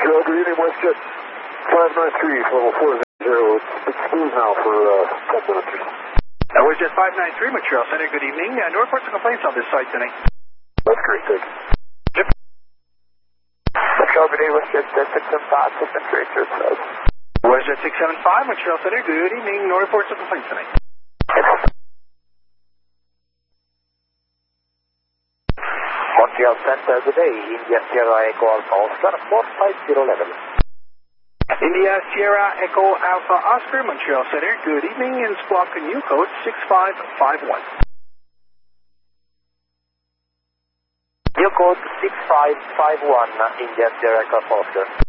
Montreal, good evening, WestJet 593, level 40. It's smooth now for 10 minutes. WestJet 593, Montreal Center, good evening. No reports of complaints on this site tonight. That's great, thank you. Yep. Montreal, good evening, WestJet 675, 673, WestJet 675, Montreal Center, good evening. No reports of complaints tonight. Montreal Center, good day. India Sierra Echo Alpha Oscar 450 level. India Sierra Echo Alpha Oscar, Montreal Center, good evening. In Squawk new code 6551. New code 6551, India Sierra Echo Oscar.